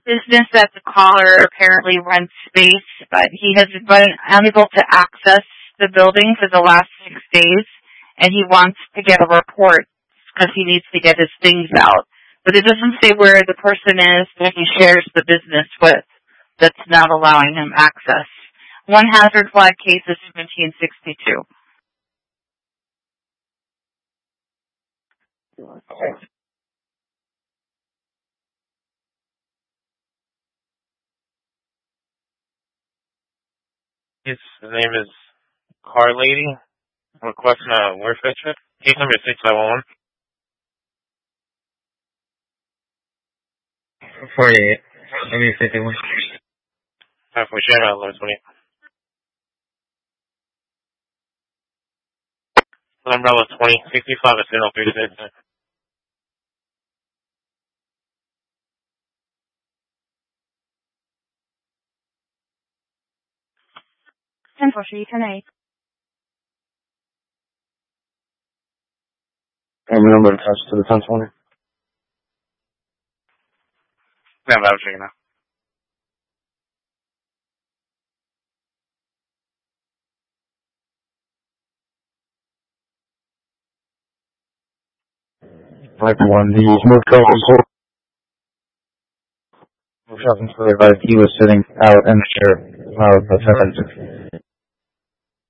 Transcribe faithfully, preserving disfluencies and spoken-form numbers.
business that the caller apparently rents space, but he has been unable to access the building for the last six days, and he wants to get a report because he needs to get his things out. But it doesn't say where the person is that he shares the business with that's not allowing him access. One hazard flag case is seventeen sixty-two. Okay. His name is Car Lady. Requesting a word fetcher. Case number six five one one. forty-eight. Maybe fifty-one. Time for share out, eleven twenty. Umbrella twenty sixty-five at zero three six. ten for three, ten eight. Every number attached to the ten twenty. Yeah, I'm checking now. Like one, he moved over court. He was sitting out in the chair. Uh, the